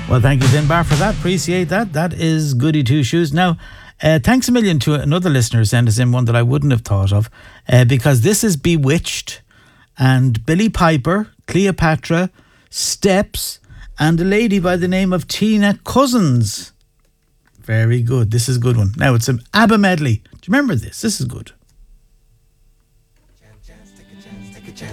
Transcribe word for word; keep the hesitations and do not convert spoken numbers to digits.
Well, thank you, Dinbar, for that. Appreciate that. That is goody two shoes. Now, uh, thanks a million to another listener who sent us in one that I wouldn't have thought of, uh, because this is Bewitched and Billy Piper, Cleopatra, Steps, and a lady by the name of Tina Cousins. Very good. This is a good one. Now, it's an ABBA medley. Do you remember this? This is good.